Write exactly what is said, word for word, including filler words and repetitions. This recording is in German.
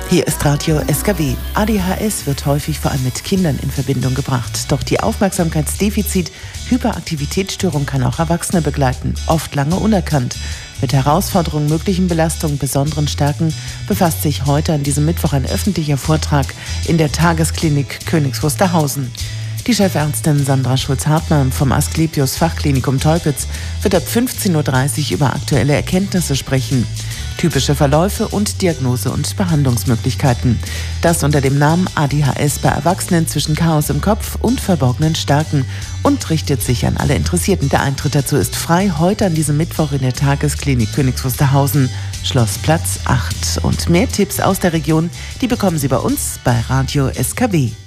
Hier ist Radio S K W. A D H S wird häufig vor allem mit Kindern in Verbindung gebracht. Doch die Aufmerksamkeitsdefizit, Hyperaktivitätsstörung kann auch Erwachsene begleiten, oft lange unerkannt. Mit Herausforderungen, möglichen Belastungen, besonderen Stärken befasst sich heute an diesem Mittwoch ein öffentlicher Vortrag in der Tagesklinik Königs Wusterhausen. Die Chefärztin Sandra Schulz-Hartmann vom Asklepios Fachklinikum Teupitz wird ab fünfzehn Uhr dreißig über aktuelle Erkenntnisse sprechen. Typische Verläufe und Diagnose- und Behandlungsmöglichkeiten. Das unter dem Namen A D H S bei Erwachsenen zwischen Chaos im Kopf und verborgenen Stärken und richtet sich an alle Interessierten. Der Eintritt dazu ist frei, heute an diesem Mittwoch in der Tagesklinik Königs Wusterhausen, Schlossplatz acht. Und mehr Tipps aus der Region, die bekommen Sie bei uns bei Radio S K W.